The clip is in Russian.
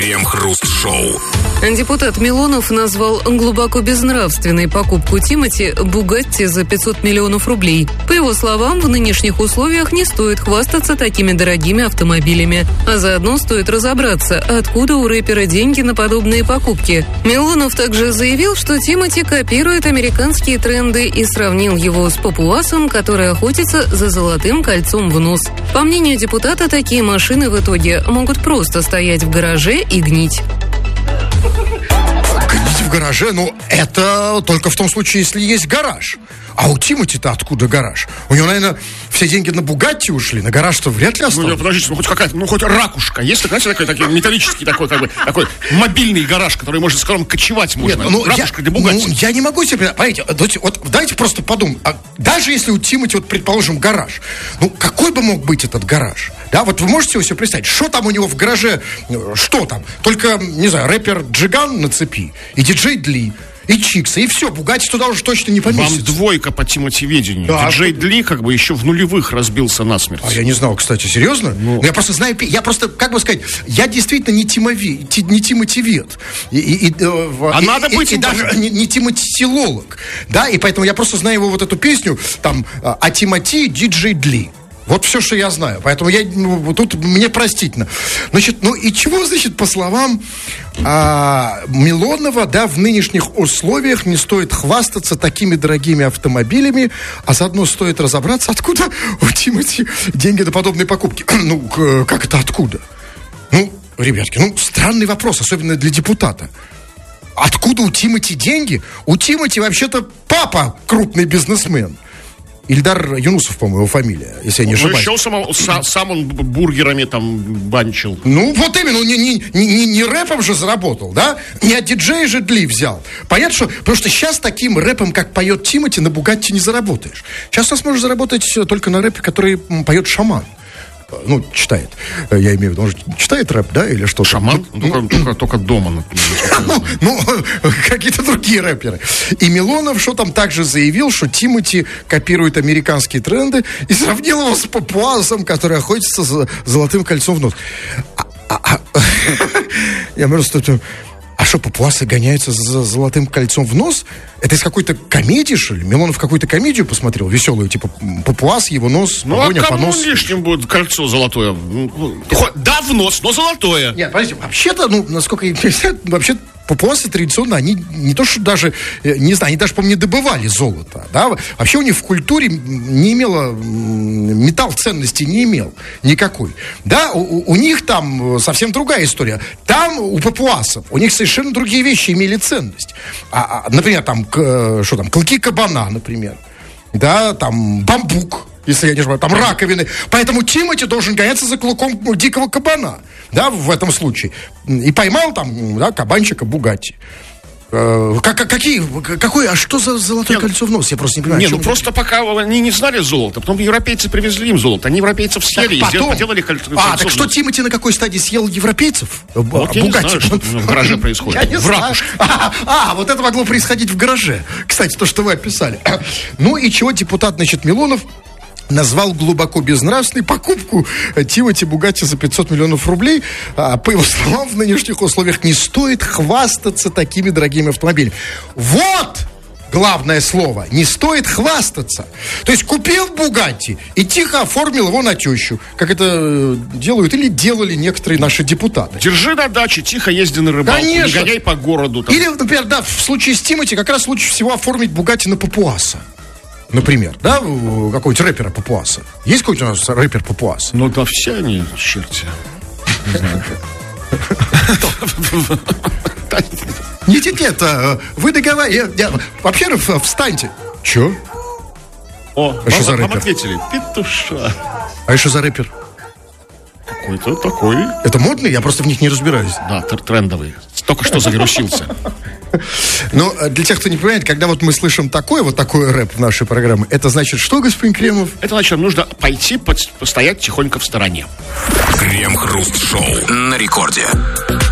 Крем-хруст-шоу. Депутат Милонов назвал глубоко безнравственной покупку Тимати «Бугатти» за 500 миллионов рублей. По его словам, в нынешних условиях не стоит хвастаться такими дорогими автомобилями. А заодно стоит разобраться, откуда у рэпера деньги на подобные покупки. Милонов также заявил, что Тимати копирует американские тренды и сравнил его с папуасом, который охотится за золотым кольцом в нос. По мнению депутата, такие машины в итоге могут просто стоять в гараже и гнить. Гнить в гараже, ну, это только в том случае, если есть гараж. А у Тимати-то откуда гараж? У него, наверное, все деньги на Бугатти ушли, на гараж-то вряд ли осталось. Ну, подождите, хоть какая-то, хоть ракушка. Есть, знаете, такой металлический такой мобильный гараж, который может, скажем, кочевать можно. Нет, ракушка для Бугатти. Я не могу себе, понимаете, вот давайте просто подумаем. Даже если у Тимати, вот, предположим, гараж, какой бы мог быть этот гараж? Да, вот вы можете себе представить, что там у него в гараже, что там? Только, не знаю, рэпер Джиган на цепи, и диджей Дли, и Чикса, и все, Бугатти туда уже точно не поместится. Вам двойка по Тимати-ведению. Да. Диджей Дли еще в нулевых разбился насмерть. А я не знал, кстати, серьезно? Я просто знаю, как бы сказать, я действительно не Тимати-вед. Надо быть. И даже не Тимати-филолог. Да, и поэтому я просто знаю его вот эту песню, там, о Тимати, диджей Дли. Вот все, что я знаю. Поэтому тут мне простительно. Значит, и чего, по словам Милонова, да, в нынешних условиях не стоит хвастаться такими дорогими автомобилями, а заодно стоит разобраться, откуда у Тимати деньги на подобные покупки. Как это откуда? Ребятки, странный вопрос, особенно для депутата. Откуда у Тимати деньги? У Тимати вообще-то папа крупный бизнесмен. Ильдар Юнусов, по-моему, его фамилия, если я не ошибаюсь. Еще сам он бургерами там банчил. Вот именно, не рэпом же заработал, да? Не от диджея же Дли взял. Понятно, что... Потому что сейчас таким рэпом, как поет Тимати, на Бугатти не заработаешь. Сейчас у нас можно заработать только на рэпе, который поет Шаман. Читает. Я имею в виду, он же читает рэп, да, или что-то? Шаман? Только дома. Какие-то другие рэперы. И Милонов, что там, также заявил, что Тимати копирует американские тренды и сравнил его с папуасом, который охотится за золотым кольцом в нос. Я просто... А что, папуасы гоняются за золотым кольцом в нос? Это из какой-то комедии, что ли? Милонов какую-то комедию посмотрел, веселую, типа папуас, его нос, погоня по носу. Кому лишним будет кольцо золотое? Да, в нос, но золотое. Нет, подождите, вообще-то, насколько я знаю, вообще папуасы традиционно, они не то, что даже, не знаю, они даже, по-моему, не добывали золото, да? Вообще у них в культуре не имело, металл ценности не имел никакой. Да, у них там совсем другая история. Там у папуасов, у них совершенно другие вещи имели ценность. Например, там, клыки кабана, например. Да, там бамбук, если я не знаю, там раковины. Поэтому Тимати должен гоняться за клыком дикого кабана, да, в этом случае. И поймал там, да, кабанчика Бугатти. А что за золотое кольцо в нос? Я просто не понимаю. Просто пока они не знали золото, потом европейцы привезли им золото, они европейцев съели и поделали кольцо. Так что Тимати на какой стадии съел европейцев? Вот я не знаю, что в гараже происходит. В ракушке. Вот это могло происходить в гараже. Кстати, то, что вы описали. И чего депутат, Милонов назвал глубоко безнравственной покупку Тимати Бугатти за 500 миллионов рублей. По его словам, в нынешних условиях не стоит хвастаться такими дорогими автомобилями. Вот главное слово. Не стоит хвастаться. То есть купил Бугатти и тихо оформил его на тещу. Как это делают или делали некоторые наши депутаты. Держи на даче, тихо езди на рыбалку. Конечно. Не гоняй по городу. Там. Или, например, да, в случае с Тимати как раз лучше всего оформить Бугатти на папуаса. Например, да, какого-нибудь рэпера папуаса. Есть какой-нибудь у нас рэпер папуас? Да все они, черти. Не знаю. Нет, вы договариваете. Вообще, встаньте. Че? Что за рэпер? Вам ответили. Петуша. А что за рэпер? Какой-то такой. Это модный? Я просто в них не разбираюсь. Да, трендовый. Только что завирусился. Но для тех, кто не понимает, когда вот мы слышим такой рэп в нашей программе, это значит что, господин Кремов? Это значит, нужно пойти постоять тихонько в стороне. Крем-хруст-шоу на рекорде.